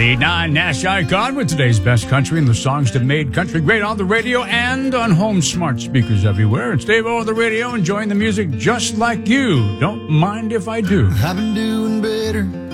98.9 Nash Icon with today's best country and the songs that made country great on the radio and on home smart speakers everywhere. It's Dave O on the radio, enjoying the music just like you. Don't mind if I do. I've been doing better